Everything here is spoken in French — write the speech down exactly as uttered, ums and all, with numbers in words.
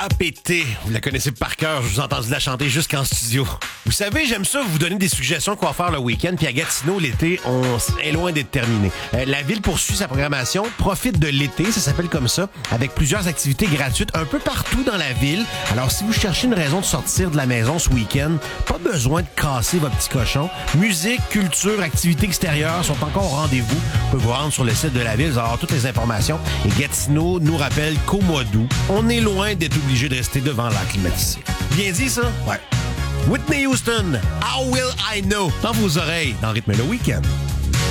A P T, vous la connaissez par cœur, je vous ai entendu la chanter jusqu'en studio. Vous savez, j'aime ça vous donner des suggestions quoi faire le week-end, puis à Gatineau, l'été, on est loin d'être terminé. Euh, la ville poursuit sa programmation, profite de l'été, ça s'appelle comme ça, avec plusieurs activités gratuites un peu partout dans la ville. Alors, si vous cherchez une raison de sortir de la maison ce week-end, pas besoin de casser votre petit cochon. Musique, culture, activités extérieures sont encore au rendez-vous. Vous pouvez vous rendre sur le site de la ville, vous allez avoir toutes les informations. Et Gatineau nous rappelle qu'au mois d'août, on est loin d'être obligé de rester devant l'air climatisé. Bien dit, ça? Ouais. Whitney Houston, How Will I Know? Dans vos oreilles, dans Rythme le Week-end.